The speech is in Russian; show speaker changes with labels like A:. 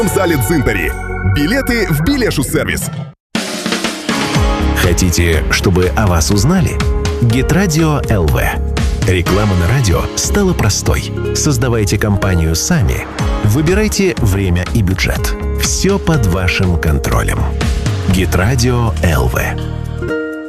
A: в зале Дзинтари. Билеты в Билешу-сервис.
B: Хотите, чтобы о вас узнали? Гитрадио ЛВ. Реклама на радио стала простой. Создавайте компанию сами. Выбирайте время и бюджет. Все под вашим контролем. Гитрадио ЛВ.